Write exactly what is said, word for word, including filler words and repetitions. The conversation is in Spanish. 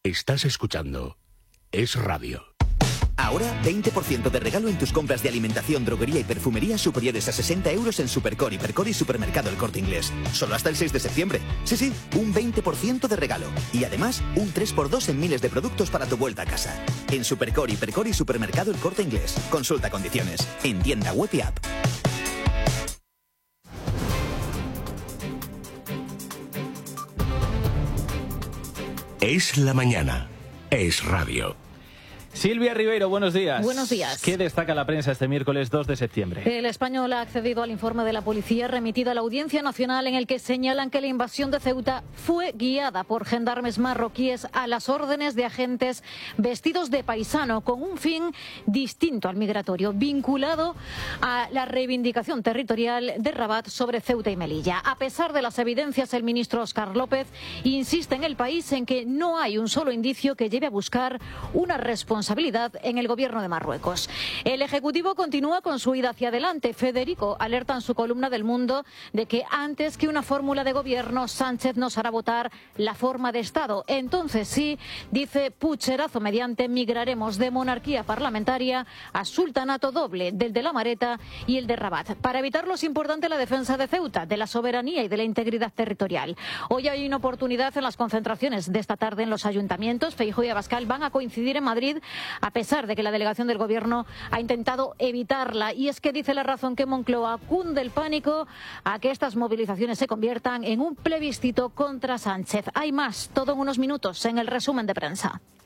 Estás escuchando Es Radio. Ahora, veinte por ciento de regalo en tus compras de alimentación, droguería y perfumería superiores a sesenta euros en Supercore, Hipercore y Supermercado El Corte Inglés. Solo hasta el seis de septiembre. Sí, sí, un veinte por ciento de regalo. Y además, un tres por dos en miles de productos para tu vuelta a casa. En Supercore, Hipercore y Supermercado El Corte Inglés. Consulta condiciones. En tienda web y app. Es la mañana. Es Radio. Silvia Ribeiro, buenos días. Buenos días. ¿Qué destaca la prensa este miércoles dos de septiembre? El Español ha accedido al informe de la policía remitido a la Audiencia Nacional en el que señalan que la invasión de Ceuta fue guiada por gendarmes marroquíes a las órdenes de agentes vestidos de paisano con un fin distinto al migratorio, vinculado a la reivindicación territorial de Rabat sobre Ceuta y Melilla. A pesar de las evidencias, el ministro Óscar López insiste en El País en que no hay un solo indicio que lleve a buscar una responsabilidad en el gobierno de Marruecos. El Ejecutivo continúa con su ida hacia adelante. Federico alerta en su columna del Mundo de que antes que una fórmula de gobierno, Sánchez nos hará votar la forma de Estado. Entonces sí, dice, pucherazo mediante, migraremos de monarquía parlamentaria a sultanato doble, del de la Mareta y el de Rabat. Para evitarlo es importante la defensa de Ceuta, de la soberanía y de la integridad territorial. Hoy hay una oportunidad en las concentraciones de esta tarde en los ayuntamientos. Feijóo y Abascal van a coincidir en Madrid, a pesar de que la delegación del Gobierno ha intentado evitarla. Y es que dice La Razón que Moncloa cunde el pánico a que estas movilizaciones se conviertan en un plebiscito contra Sánchez. Hay más, todo en unos minutos, en el resumen de prensa.